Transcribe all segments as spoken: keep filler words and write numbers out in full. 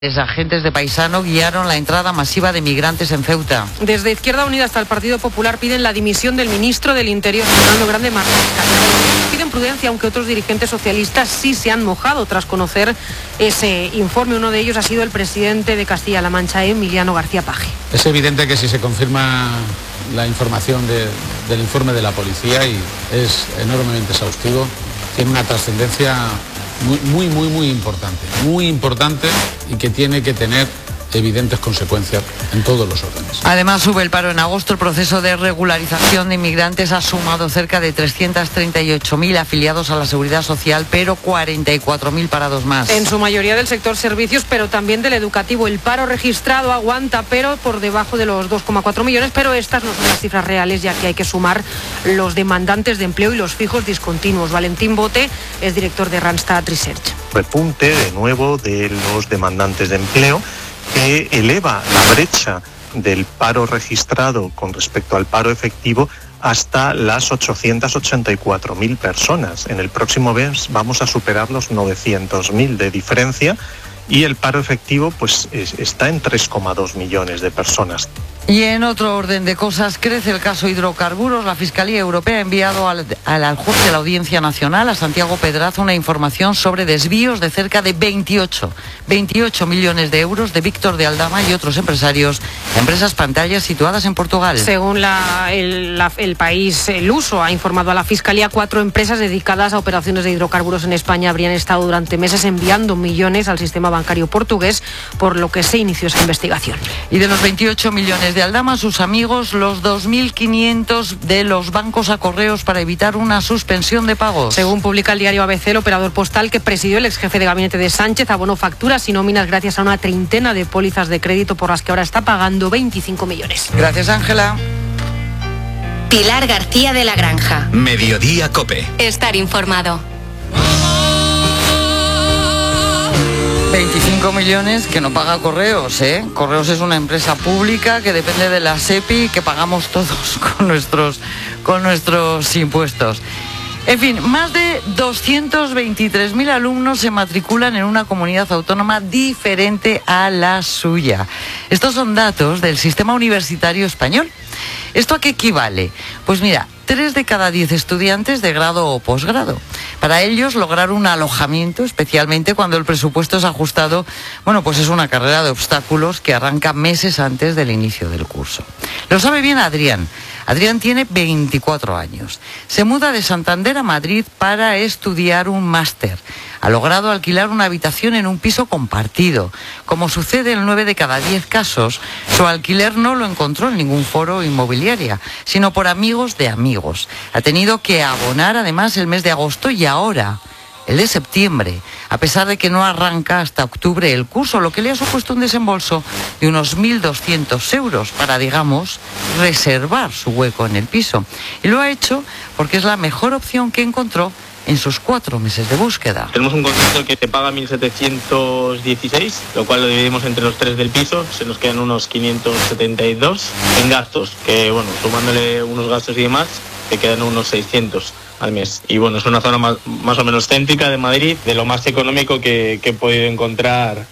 Agentes de Paisano guiaron la entrada masiva de migrantes en Ceuta. Desde Izquierda Unida hasta el Partido Popular piden la dimisión del ministro del Interior, Fernando Grande Marlasca. Piden prudencia, aunque otros dirigentes socialistas sí se han mojado tras conocer ese informe. Uno de ellos ha sido el presidente de Castilla-La Mancha, Emiliano García Paje. Es evidente que si se confirma la información de, del informe de la policía, y es enormemente exhaustivo, tiene una trascendencia Muy, muy, muy, muy importante, muy importante y que tiene que tener evidentes consecuencias en todos los órdenes. Además, sube el paro en agosto. El proceso de regularización de inmigrantes ha sumado cerca de trescientos treinta y ocho mil afiliados a la Seguridad Social, pero cuarenta y cuatro mil parados más. En su mayoría del sector servicios, pero también del educativo. El paro registrado aguanta, pero por debajo de los dos coma cuatro millones, pero estas no son las cifras reales, ya que hay que sumar los demandantes de empleo y los fijos discontinuos. Valentín Bote es director de Randstad Research. Repunte de nuevo de los demandantes de empleo, que eleva la brecha del paro registrado con respecto al paro efectivo hasta las ochocientas ochenta y cuatro mil personas. En el próximo mes vamos a superar los novecientos mil de diferencia y el paro efectivo pues es, está en tres coma dos millones de personas. Y en otro orden de cosas, crece el caso hidrocarburos. La Fiscalía Europea ha enviado al, al, al juez de la Audiencia Nacional, a Santiago Pedraza, una información sobre desvíos de cerca de veintiocho millones de euros de Víctor de Aldama y otros empresarios, empresas pantallas situadas en Portugal. Según la, el, la, el país, el uso ha informado a la Fiscalía, cuatro empresas dedicadas a operaciones de hidrocarburos en España habrían estado durante meses enviando millones al sistema bancario portugués, por lo que se inició esa investigación. Y de los veintiocho millones de Aldama, sus amigos, los dos mil quinientos de los bancos a correos para evitar una suspensión de pagos. Según publica el diario A B C, el operador postal que presidió el ex jefe de gabinete de Sánchez abonó facturas y nóminas gracias a una treintena de pólizas de crédito por las que ahora está pagando veinticinco millones. Gracias, Ángela. Pilar García de la Granja. Mediodía Cope. Estar informado. veinticinco millones que no paga Correos, ¿eh? Correos es una empresa pública que depende de la SEPI, que pagamos todos con nuestros, con nuestros impuestos. En fin, más de doscientos veintitrés mil alumnos se matriculan en una comunidad autónoma diferente a la suya. Estos son datos del sistema universitario español. ¿Esto a qué equivale? Pues mira, tres de cada diez estudiantes de grado o posgrado. Para ellos, lograr un alojamiento, especialmente cuando el presupuesto es ajustado, bueno, pues es una carrera de obstáculos que arranca meses antes del inicio del curso. Lo sabe bien Adrián. Adrián tiene veinticuatro años. Se muda de Santander a Madrid para estudiar un máster. Ha logrado alquilar una habitación en un piso compartido. Como sucede en nueve de cada diez casos, su alquiler no lo encontró en ningún foro inmobiliaria, sino por amigos de amigos. Ha tenido que abonar además el mes de agosto y ahora el de septiembre, a pesar de que no arranca hasta octubre el curso, lo que le ha supuesto un desembolso de unos mil doscientos euros para, digamos, reservar su hueco en el piso. Y lo ha hecho porque es la mejor opción que encontró en sus cuatro meses de búsqueda. Tenemos un contrato que te paga mil setecientos dieciséis, lo cual lo dividimos entre los tres del piso, se nos quedan unos quinientos setenta y dos en gastos, que bueno, sumándole unos gastos y demás, te quedan unos seiscientos al mes. Y bueno, es una zona más, más o menos céntrica de Madrid, de lo más económico que, que he podido encontrar.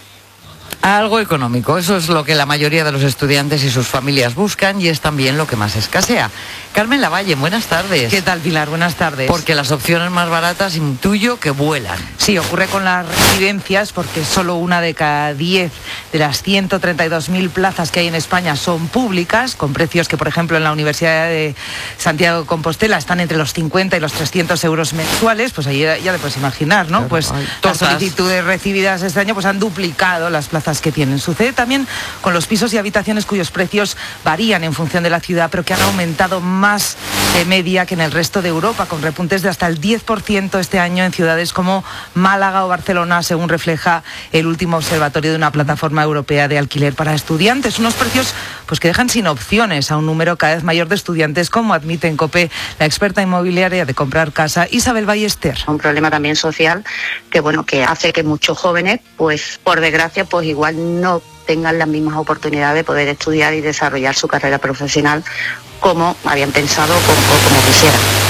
Algo económico, eso es lo que la mayoría de los estudiantes y sus familias buscan y es también lo que más escasea. Carmen Lavalle, buenas tardes. ¿Qué tal, Pilar? Buenas tardes. Porque las opciones más baratas intuyo que vuelan. Sí, ocurre con las residencias porque solo una de cada diez de las ciento treinta y dos mil plazas que hay en España son públicas, con precios que, por ejemplo, en la Universidad de Santiago de Compostela están entre los cincuenta y los trescientos euros mensuales. Pues ahí ya te puedes imaginar, ¿no? Claro, pues las solicitudes recibidas este año pues han duplicado las plazas que tienen. Sucede también con los pisos y habitaciones cuyos precios varían en función de la ciudad, pero que han aumentado más de media que en el resto de Europa, con repuntes de hasta el diez por ciento este año en ciudades como Málaga o Barcelona, según refleja el último observatorio de una plataforma europea de alquiler para estudiantes. Unos precios pues que dejan sin opciones a un número cada vez mayor de estudiantes, como admite en COPE la experta inmobiliaria de comprar casa, Isabel Ballester. Un problema también social que bueno que hace que muchos jóvenes, pues por desgracia, pues igual no tengan las mismas oportunidades de poder estudiar y desarrollar su carrera profesional como habían pensado o como, como quisieran.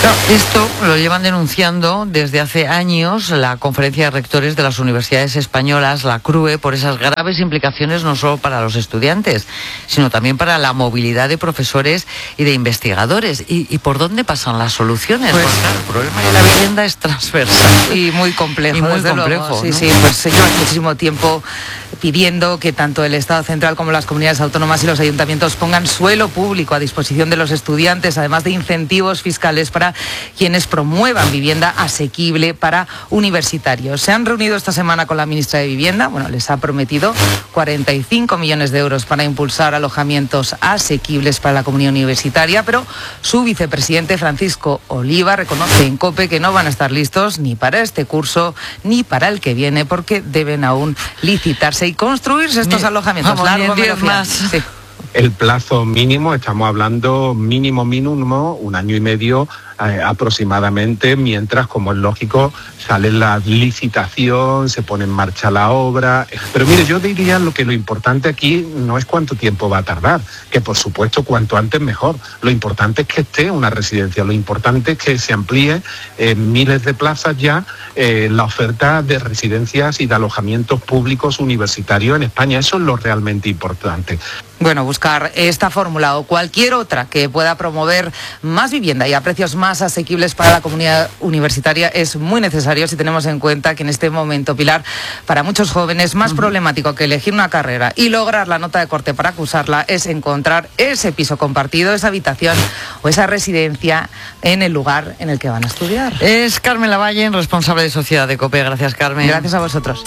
Claro, esto lo llevan denunciando desde hace años la Conferencia de Rectores de las Universidades Españolas, la CRUE, por esas graves implicaciones no solo para los estudiantes, sino también para la movilidad de profesores y de investigadores. ¿Y, y por dónde pasan las soluciones? Pues, Porque claro, el problema de la vivienda es transversal. Y muy complejo. Y muy desde complejo, luego. Sí, ¿no? sí, pues llevan muchísimo tiempo pidiendo que tanto el Estado central como las comunidades autónomas y los ayuntamientos pongan suelo público a disposición de los estudiantes, además de incentivos fiscales para quienes promuevan vivienda asequible para universitarios. Se han reunido esta semana con la ministra de Vivienda, bueno, les ha prometido cuarenta y cinco millones de euros para impulsar alojamientos asequibles para la comunidad universitaria, pero su vicepresidente Francisco Oliva reconoce en COPE que no van a estar listos ni para este curso ni para el que viene, porque deben aún licitarse y construirse estos Ni, alojamientos. Vamos, Largo, ni en diez Melocía. más. Sí. El plazo mínimo, estamos hablando mínimo mínimo, un año y medio eh, aproximadamente, mientras, como es lógico, sale la licitación, se pone en marcha la obra. Pero mire, yo diría lo que lo importante aquí no es cuánto tiempo va a tardar, que por supuesto cuanto antes mejor. Lo importante es que esté una residencia, lo importante es que se amplíe en miles de plazas ya eh, la oferta de residencias y de alojamientos públicos universitarios en España. Eso es lo realmente importante. Bueno, buscar esta fórmula o cualquier otra que pueda promover más vivienda y a precios más asequibles para la comunidad universitaria es muy necesario si tenemos en cuenta que en este momento, Pilar, para muchos jóvenes más uh-huh. problemático que elegir una carrera y lograr la nota de corte para cursarla es encontrar ese piso compartido, esa habitación o esa residencia en el lugar en el que van a estudiar. Es Carmen Lavalle, responsable de Sociedad de COPE. Gracias, Carmen. Gracias a vosotros.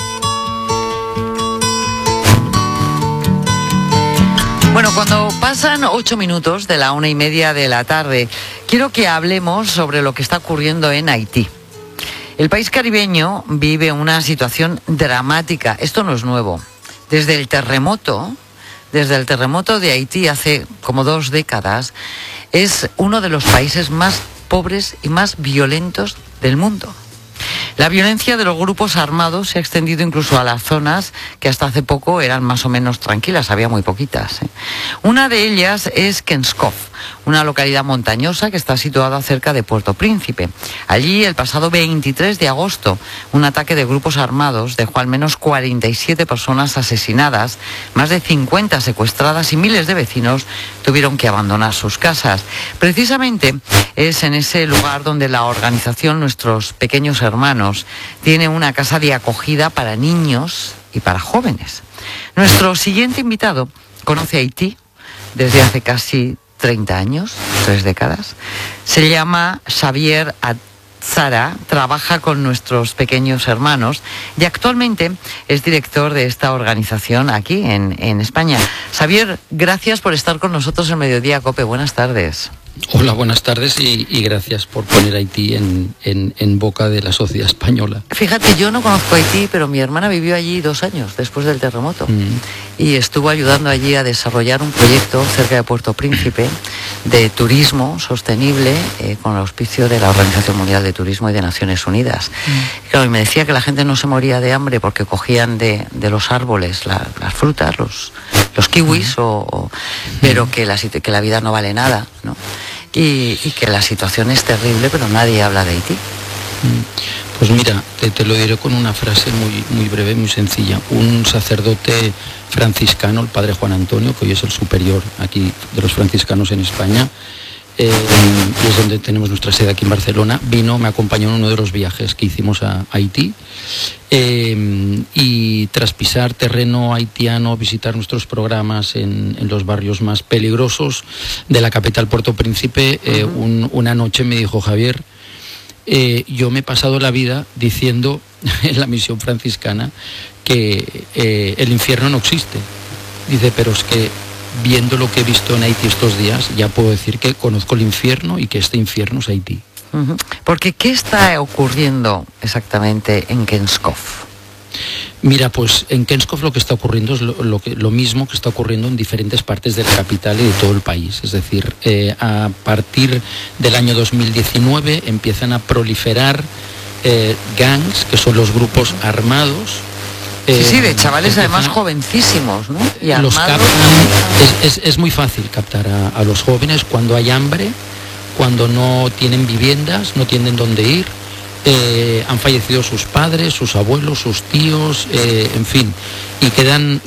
Bueno, cuando pasan ocho minutos de la una y media de la tarde, quiero que hablemos sobre lo que está ocurriendo en Haití. El país caribeño vive una situación dramática. Esto no es nuevo. Desde el terremoto, desde el terremoto de Haití hace como dos décadas, es uno de los países más pobres y más violentos del mundo. La violencia de los grupos armados se ha extendido incluso a las zonas que hasta hace poco eran más o menos tranquilas, había muy poquitas, ¿eh? Una de ellas es Kenskov, una localidad montañosa que está situada cerca de Puerto Príncipe. Allí, el pasado veintitrés de agosto, un ataque de grupos armados dejó al menos cuarenta y siete personas asesinadas, más de cincuenta secuestradas y miles de vecinos tuvieron que abandonar sus casas. Precisamente es en ese lugar donde la organización Nuestros Pequeños Hermanos tiene una casa de acogida para niños y para jóvenes. Nuestro siguiente invitado conoce Haití desde hace casi treinta años, tres décadas. Se llama Xavier Atzara, trabaja con Nuestros Pequeños Hermanos y actualmente es director de esta organización aquí en, en España. Xavier, gracias por estar con nosotros en Mediodía COPE. Buenas tardes. Hola, buenas tardes y, y gracias por poner Haití en, en, en boca de la sociedad española. Fíjate, yo no conozco Haití, pero mi hermana vivió allí dos años después del terremoto mm. y estuvo ayudando allí a desarrollar un proyecto cerca de Puerto Príncipe de turismo sostenible eh, con el auspicio de la Organización Mundial de Turismo y de Naciones Unidas. Mm. Y claro, y me decía que la gente no se moría de hambre porque cogían de, de los árboles la, las frutas, los, los kiwis, mm. o, o, pero que la, que la vida no vale nada, ¿no? Y, y que la situación es terrible, pero nadie habla de Haití. Pues mira, te, te lo diré con una frase muy, muy breve, muy sencilla. Un sacerdote franciscano, el padre Juan Antonio, que hoy es el superior aquí de los franciscanos en España, eh, y es donde tenemos nuestra sede aquí en Barcelona, vino, me acompañó en uno de los viajes que hicimos a Haití, eh, y tras pisar terreno haitiano, visitar nuestros programas en, en los barrios más peligrosos de la capital Puerto Príncipe, eh, uh-huh. un, una noche me dijo: Javier, eh, yo me he pasado la vida diciendo en la misión franciscana que eh, el infierno no existe. Dice, pero es que viendo lo que he visto en Haití estos días, ya puedo decir que conozco el infierno y que este infierno es Haití. Uh-huh. Porque, ¿qué está ocurriendo exactamente en Kenskov? Mira, pues en Kenskov lo que está ocurriendo es lo, lo, que, lo mismo que está ocurriendo en diferentes partes de la capital y de todo el país. Es decir, eh, a partir del año dos mil diecinueve empiezan a proliferar eh, gangs, que son los grupos armados. Sí, sí, de chavales además a, jovencísimos, ¿no? Y los captan, es, es, es muy fácil captar a, a los jóvenes cuando hay hambre, cuando no tienen viviendas, no tienen dónde ir, eh, han fallecido sus padres, sus abuelos, sus tíos, eh, en fin, y quedan